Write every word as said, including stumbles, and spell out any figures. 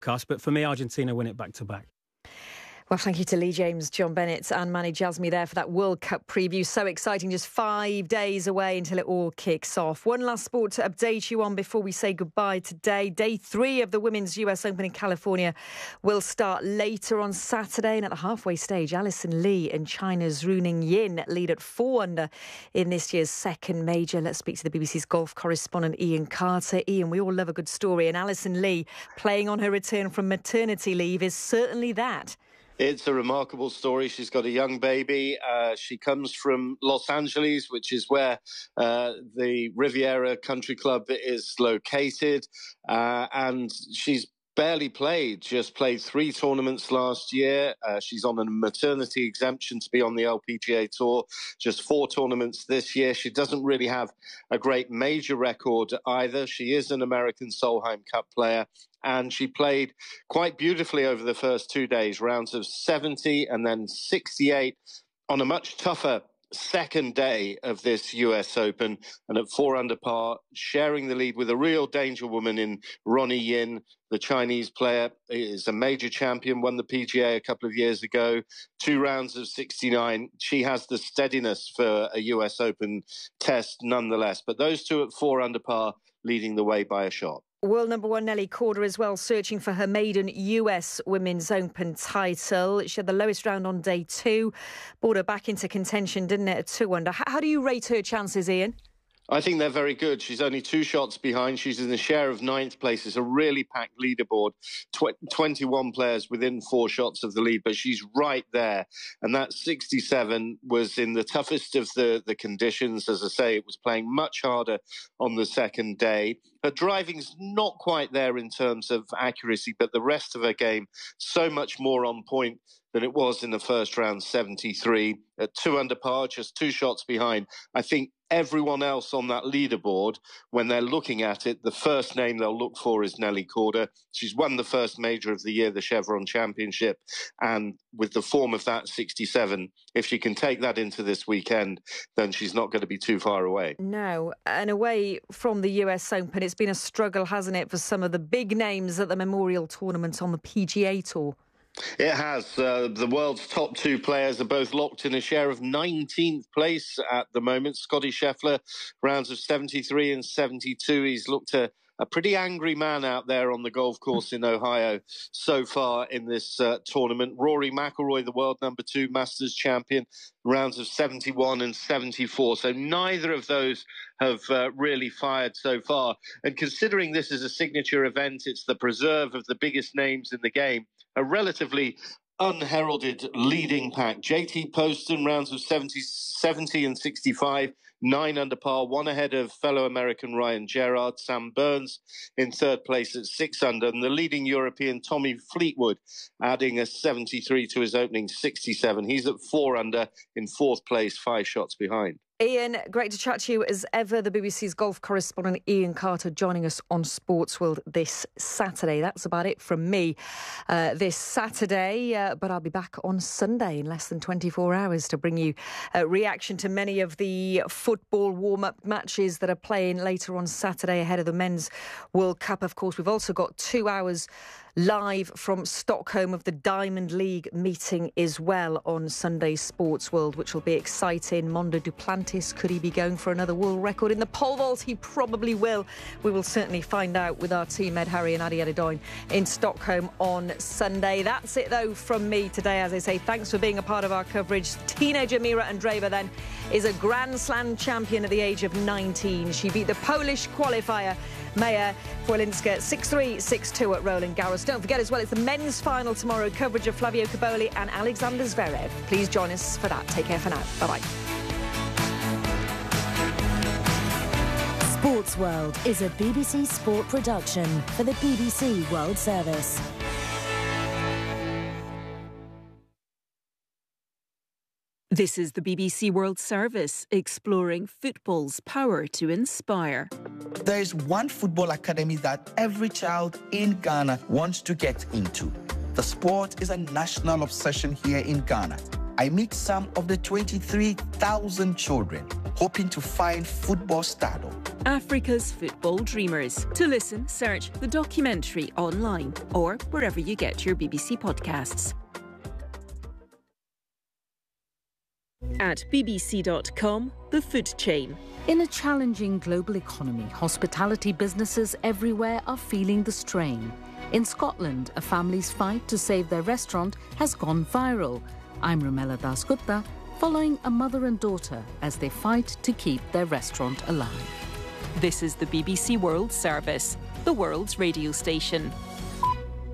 podcast, but for me, Argentina win it back-to-back. Well, thank you to Lee James, John Bennett and Manny Jasmi there for that World Cup preview. So exciting, just five days away until it all kicks off. One last sport to update you on before we say goodbye today. Day three of the Women's U S Open in California will start later on Saturday. And at the halfway stage, Alison Lee and China's Runing Yin lead at four under in this year's second major. Let's speak to the B B C's golf correspondent Ian Carter. Ian, we all love a good story, and Alison Lee playing on her return from maternity leave is certainly that. It's a remarkable story. She's got a young baby. Uh, she comes from Los Angeles, which is where uh, the Riviera Country Club is located. Uh, and she's barely played, just played three tournaments last year. Uh, she's on a maternity exemption to be on the L P G A Tour. Just four tournaments this year. She doesn't really have a great major record either. She is an American Solheim Cup player. And she played quite beautifully over the first two days, rounds of seventy and then sixty-eight on a much tougher second day of this U S Open. And at four under par, sharing the lead with a real danger woman in Ronnie Yin, the Chinese player, is a major champion, won the P G A a couple of years ago, two rounds of sixty-nine. She has the steadiness for a U S Open test nonetheless. But those two at four under par, leading the way by a shot. World number one Nelly Korda as well, searching for her maiden U S Women's Open title. She had the lowest round on day two, brought her back into contention, didn't it, at two under. How do you rate her chances, Ian? I think they're very good. She's only two shots behind. She's in the share of ninth place. It's a really packed leaderboard. Tw- twenty-one players within four shots of the lead, but she's right there. And that sixty-seven was in the toughest of the, the conditions. As I say, it was playing much harder on the second day. Her driving's not quite there in terms of accuracy, but the rest of her game, so much more on point than it was in the first round, seventy-three. At two under par, just two shots behind. I think everyone else on that leaderboard, when they're looking at it, the first name they'll look for is Nelly Korda. She's won the first major of the year, the Chevron Championship. And with the form of that sixty-seven, if she can take that into this weekend, then she's not going to be too far away. No. And away from the U S Open, it's been a struggle, hasn't it, for some of the big names at the Memorial Tournament on the P G A Tour? It has. Uh, the world's top two players are both locked in a share of nineteenth place at the moment. Scottie Scheffler, rounds of seventy-three and seventy-two. He's looked a, a pretty angry man out there on the golf course in Ohio so far in this uh, tournament. Rory McIlroy, the world number two Masters champion, rounds of seventy-one and seventy-four. So neither of those have uh, really fired so far. And considering this is a signature event, it's the preserve of the biggest names in the game. A relatively unheralded leading pack. J T Poston, rounds of seventy, seventy and sixty-five, nine under par, one ahead of fellow American Ryan Gerard. Sam Burns in third place at six under, and the leading European Tommy Fleetwood adding a seventy-three to his opening sixty-seven. He's at four under in fourth place, five shots behind. Ian, great to chat to you as ever. The B B C's golf correspondent Ian Carter joining us on Sportsworld this Saturday. That's about it from me uh, this Saturday, uh, but I'll be back on Sunday in less than twenty-four hours to bring you a reaction to many of the football warm-up matches that are playing later on Saturday ahead of the Men's World Cup. Of course, we've also got two hours live from Stockholm of the Diamond League meeting as well on Sunday Sports World, which will be exciting. Mondo Duplantis, could he be going for another world record in the pole vault? He probably will. We will certainly find out with our team, Ed Harry and Adi Adedoyin, in Stockholm on Sunday. That's it, though, from me today. As I say, thanks for being a part of our coverage. Teenager Mira Andreeva, then, is a Grand Slam champion at the age of nineteen. She beat the Polish qualifier, Maja Forlinska, six three, six two at Roland Garros. Don't forget as well, it's the men's final tomorrow. Coverage of Flavio Caboli and Alexander Zverev. Please join us for that. Take care for now. Bye-bye. Sports World is a B B C Sport production for the B B C World Service. This is the B B C World Service, exploring football's power to inspire. There is one football academy that every child in Ghana wants to get into. The sport is a national obsession here in Ghana. I meet some of the twenty-three thousand children hoping to find football stardom. Africa's Football Dreamers. To listen, search the documentary online or wherever you get your B B C podcasts. At b b c dot com, The Food Chain. In a challenging global economy, hospitality businesses everywhere are feeling the strain. In Scotland, a family's fight to save their restaurant has gone viral. I'm Rumela Dasgupta, following a mother and daughter as they fight to keep their restaurant alive. This is the B B C World Service, the world's radio station.